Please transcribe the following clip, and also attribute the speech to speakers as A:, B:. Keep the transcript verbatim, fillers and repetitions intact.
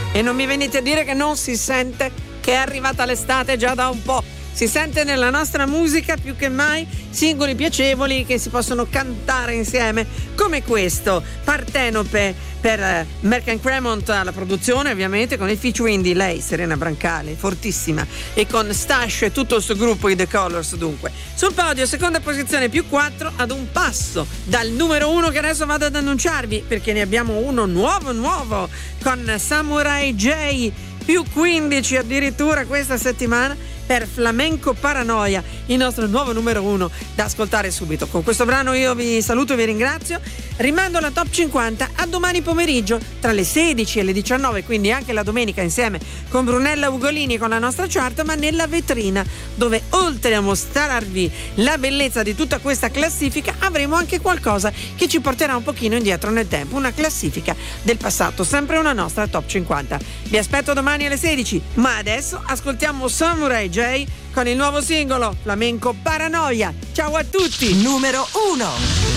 A: E non mi venite a dire che non si sente che è arrivata l'estate già da un po'. Si sente nella nostra musica più che mai singoli piacevoli che si possono cantare insieme, come questo, Partenope, per eh, Merck Cremont alla produzione, ovviamente, con il featuring di lei, Serena Brancale, fortissima, e con Stash e tutto il suo gruppo, i The Colors, dunque. Sul podio, seconda posizione, più quattro, ad un passo dal numero uno che adesso vado ad annunciarvi, perché ne abbiamo uno nuovo, nuovo, con Samurai J, più quindici addirittura questa settimana, per Flamenco Paranoia, il nostro nuovo numero uno da ascoltare subito. Con questo brano io vi saluto e vi ringrazio. Rimando la top cinquanta a domani pomeriggio tra le sedici e le diciannove, quindi anche la domenica insieme con Brunella Ugolini con la nostra chart, ma nella vetrina, dove oltre a mostrarvi la bellezza di tutta questa classifica avremo anche qualcosa che ci porterà un pochino indietro nel tempo, una classifica del passato, sempre una nostra top cinquanta. Vi aspetto domani alle sedici, ma adesso ascoltiamo Samurai J con il nuovo singolo Flamenco Paranoia. Ciao a tutti!
B: Numero uno.